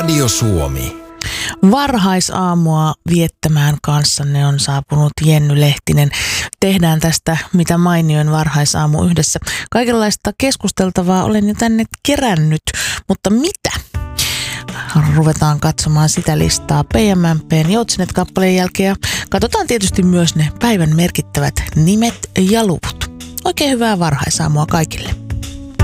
Radio Suomi. Varhaisaamua viettämään kanssanne on saapunut Jenny Lehtinen. Tehdään tästä mitä mainioin varhaisaamu yhdessä. Kaikenlaista keskusteltavaa olen jo tänne kerännyt, mutta mitä? Ruvetaan katsomaan sitä listaa PMMP:n Joutsinet-kappaleen jälkeen ja katsotaan tietysti myös ne päivän merkittävät nimet ja luvut. Oikein hyvää varhaisaamua kaikille.